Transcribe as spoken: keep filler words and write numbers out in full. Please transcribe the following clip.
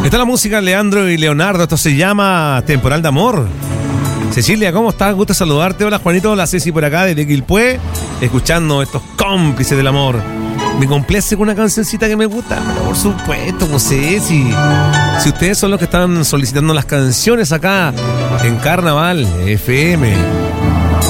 Está la música Leandro y Leonardo. Esto se llama Temporal de Amor. Cecilia, ¿cómo estás? Gusto saludarte. Hola, Juanito. Hola, Ceci por acá desde Quilpué, escuchando estos cómplices del amor. Me complace con una cancioncita que me gusta. Por supuesto, no sé si, si ustedes son los que están solicitando las canciones acá en Carnaval F M.